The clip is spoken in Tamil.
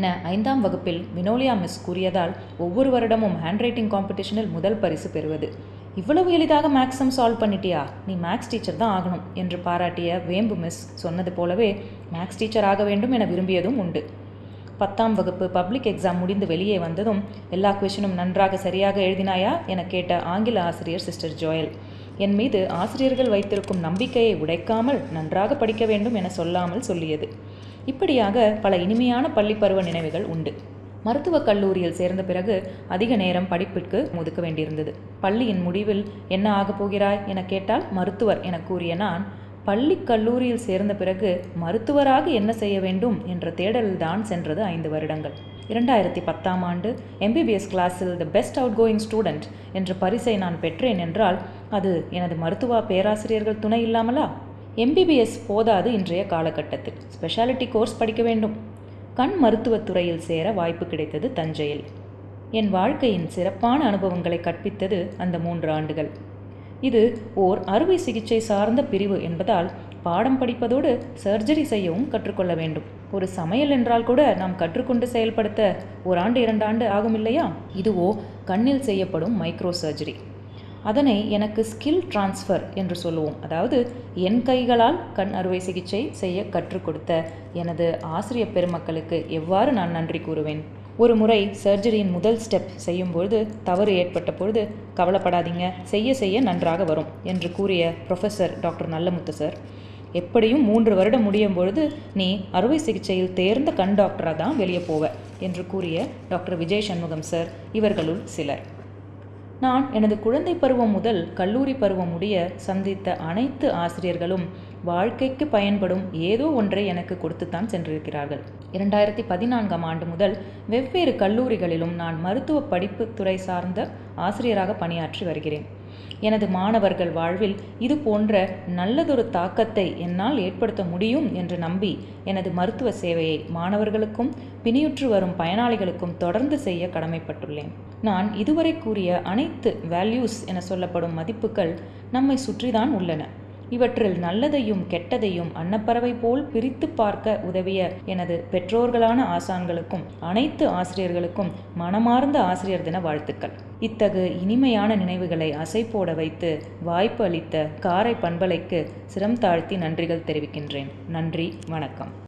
என 5ஆம் வகுப்பில் வினோலியா மிஸ் கூறியதால் ஒவ்வொரு வருடமும் ஹேண்ட் ரைட்டிங் காம்படிஷனில் முதல் பரிசு பெறுவது. இவ்வளவு எளிதாக மேக்ஸம் சால்வ் பண்ணிட்டியா, நீ மேக்ஸ் டீச்சர் தான் ஆகணும் என்று பாராட்டிய வேம்பு மிஸ் சொன்னது போலவே மேக்ஸ் டீச்சர் ஆக வேண்டும் என விரும்பியதும் உண்டு. 10ஆம் வகுப்பு பப்ளிக் எக்ஸாம் முடிந்து வெளியே வந்ததும் எல்லா கொஷினும் நன்றாக சரியாக எழுதினாயா என கேட்ட ஆங்கில ஆசிரியர் சிஸ்டர் ஜோயல் என் மீது ஆசிரியர்கள் வைத்திருக்கும் நம்பிக்கையை உடைக்காமல் நன்றாக படிக்க வேண்டும் என சொல்லாமல் சொல்லியது. இப்படியாக பல இனிமையான பள்ளிப்பருவ நினைவுகள் உண்டு. மருத்துவக் கல்லூரியில் சேர்ந்த பிறகு அதிக நேரம் படிப்பிற்கு ஒதுக்க வேண்டியிருந்தது. பள்ளியின் முடிவில் என்ன ஆகப் போகிறாய் என கேட்டால் மருத்துவர் என கூறிய நான், பள்ளி கல்லூரியில் சேர்ந்த பிறகு மருத்துவராக என்ன செய்ய வேண்டும் என்ற தேடலில்தான் சென்றது 5 வருடங்கள். 2010ஆம் ஆண்டு MBBS கிளாஸில் the best out going student என்ற பரிசை நான் பெற்றேன் என்றால் அது எனது மருத்துவ பேராசிரியர்கள் துணை இல்லாமலா? MBBS போதாது. இன்றைய காலகட்டத்தில் ஸ்பெஷாலிட்டி கோர்ஸ் படிக்க வேண்டும். கண் மருத்துவத்துறையில் சேர வாய்ப்பு கிடைத்தது தஞ்சையில். என் வாழ்க்கையின் சிறப்பான அனுபவங்களை கற்பித்தது அந்த 3 ஆண்டுகள். இது ஓர் அறுவை சிகிச்சை சார்ந்த பிரிவு என்பதால் பாடம் படிப்பதோடு சர்ஜரி செய்யவும் கற்றுக்கொள்ள வேண்டும். ஒரு சமையல் என்றால் கூட நாம் கற்றுக்கொண்டு செயல்படுத்த 1 ஆண்டு 2 ஆண்டு ஆகும் இல்லையா? இதுவோ கண்ணில் செய்யப்படும் மைக்ரோ சர்ஜரி. அதனை எனக்கு ஸ்கில் டிரான்ஸ்ஃபர் என்று சொல்லுவோம். அதாவது என் கைகளால் கண் அறுவை சிகிச்சை செய்ய கற்றுக் கொடுத்த எனது ஆசிரியர் பெருமக்களுக்கு எவ்வாறு நான் நன்றி கூறுவேன்? ஒரு முறை சர்ஜரியின் முதல் ஸ்டெப் செய்யும்பொழுது தவறு ஏற்பட்ட பொழுது, கவலைப்படாதீங்க, செய்ய செய்ய நன்றாக வரும் என்று கூறிய ப்ரொஃபஸர் டாக்டர் நல்லமுத்து சார், எப்படியும் 3 வருடம் முடியும் பொழுது நீ அறுவை சிகிச்சையில் தேர்ந்த கண் டாக்டராக தான் வெளியே போவ என்று கூறிய டாக்டர் விஜய் சண்முகம் சார் இவர்களுள் சிலர். நான் எனது குழந்தை பருவம் முதல் கல்லூரி பருவம் முடிய சந்தித்த அனைத்து ஆசிரியர்களும் வாழ்க்கைக்கு பயன்படும் ஏதோ ஒன்றை எனக்கு கொடுத்துத்தான் சென்றிருக்கிறார்கள். 2014ஆம் ஆண்டு முதல் வெவ்வேறு கல்லூரிகளிலும் நான் மருத்துவ படிப்பு துறை சார்ந்த ஆசிரியராக பணியாற்றி வருகிறேன். எனது மாணவர்கள் வாழ்வில் இது போன்ற நல்லதொரு தாக்கத்தை என்னால் ஏற்படுத்த முடியும் என்று நம்பி எனது மருத்துவ சேவையை மாணவர்களுக்கும் பிணியுற்று வரும் பயனாளிகளுக்கும் தொடர்ந்து செய்ய கடமைப்பட்டுள்ளேன். நான் இதுவரை கூறிய அனைத்து வேல்யூஸ் என சொல்லப்படும் மதிப்புகள் நம்மை சுற்றிதான் உள்ளன. இவற்றில் நல்லதையும் கெட்டதையும் அன்னப்பறவை போல் பிரித்து பார்க்க உதவிய எனது பெற்றோர்களான ஆசான்களுக்கும் அனைத்து ஆசிரியர்களுக்கும் மனமார்ந்த ஆசிரியர் தின வாழ்த்துக்கள். இத்தகு இனிமையான நினைவுகளை அசைப்போட வைத்து வாய்ப்பு அளித்த காரை பண்பலைக்கு சிரம் தாழ்த்தி நன்றிகள் தெரிவிக்கின்றேன். நன்றி, வணக்கம்.